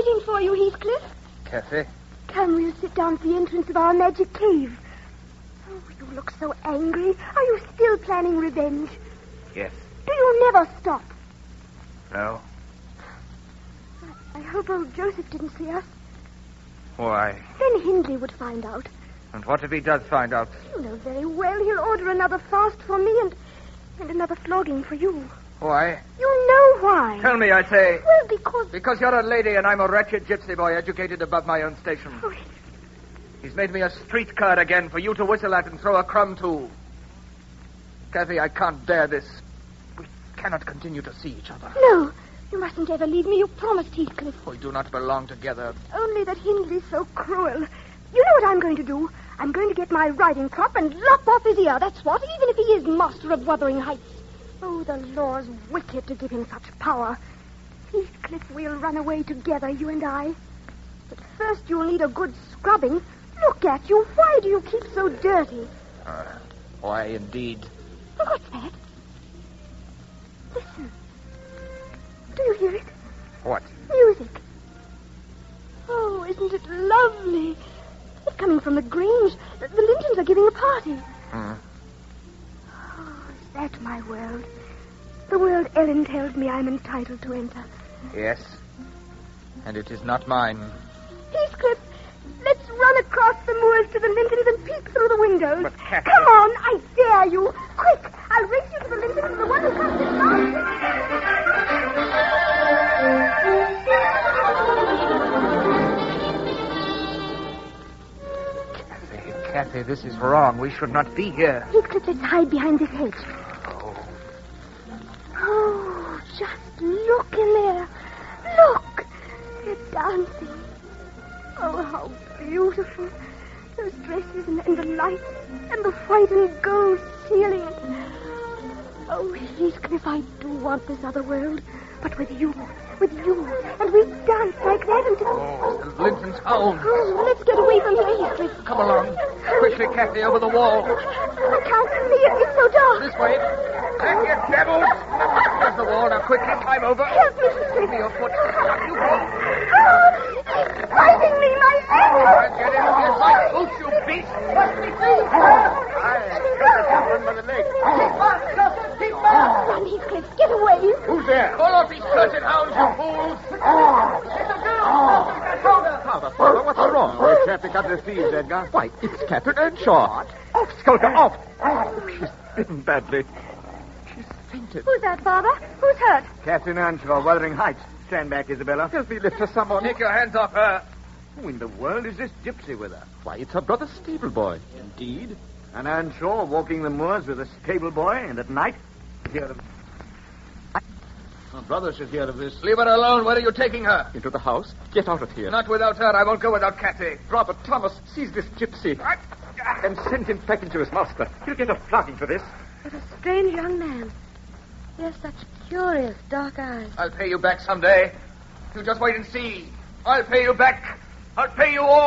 waiting for you, Heathcliff. Kathy? Come, we'll sit down at the entrance of our magic cave. Oh, you look so angry. Are you still planning revenge? Yes. Do you never stop? No. I hope old Joseph didn't see us. Why? Then Hindley would find out. And what if he does find out? You know very well he'll order another fast for me and another flogging for you. Why? You know why. Tell me, I say. Well, because... Because you're a lady and I'm a wretched gypsy boy educated above my own station. Oh, He's made me a street cur again for you to whistle at and throw a crumb to. Kathy, I can't bear this. We cannot continue to see each other. no, you mustn't ever leave me. You promised, Heathcliff. We do not belong together. Only that Hindley's so cruel. You know what I'm going to do? I'm going to get my riding crop and lop off his ear, that's what, even if he is master of Wuthering Heights. Oh, the law's wicked to give him such power. Heathcliff, we'll run away together, you and I. But first you'll need a good scrubbing. Look at you. Why do you keep so dirty? Why, indeed. Oh, what's that? Listen. Do you hear it? What? Music. Oh, isn't it lovely? It's coming from the Grange. The Lintons are giving a party. Oh, is that my world? The world Ellen tells me I'm entitled to enter. Yes. And it is not mine. Heathcliff, let's run across the moors to the Lintons and peek through the windows. But, Kathy... Come on, I dare you. Quick, I'll race you to the Lintons and the one who comes in Kathy, this is wrong. We should not be here. Heathcliff, let's hide behind this hedge. Oh, just look in there. Look. They're dancing. Oh, how beautiful. Those dresses and the lights and the white and gold ceiling. Oh, Heathcliff, I do want this other world. But with you. And we dance like that until... Oh, the Linton's home. Oh, let's get away from here, Heathcliff. Come along. Quickly, Kathy, over the wall. I can't see it. It's so dark. This way. Back, you devils. There's the wall. Now, quickly, climb over. Help me. Give me your foot. You go. Oh, it's biting me, my ankle. I'll get into your sight. Loose, you beast. Let me see. By the leg. Run, Heathcliff. Get away. Who's there? Call off these cursed hounds, you fools. Father, what's wrong? We can't pick up the thieves, Edgar. Why, it's Catherine Earnshaw. Off, Skulker, off. Oh, she's bitten badly. She's fainted. Who's that, Father? Who's hurt? Catherine Earnshaw, Wuthering Heights. Stand back, Isabella. Help me lift her, someone. Take your hands off her. Who in the world is this gypsy with her? Why, it's her brother stable boy. Indeed. And Earnshaw walking the moors with a stable boy, and at night... Hear of... Her brother should hear of this. Leave her alone. Where are you taking her? Into the house. Get out of here. Not without her. I won't go without Kathy. Robert Thomas, seize this gypsy. And send him back into his master. He'll get a flogging for this. What a strange young man. He has such curious dark eyes. I'll pay you back someday. You just wait and see. I'll pay you back. I'll pay you all.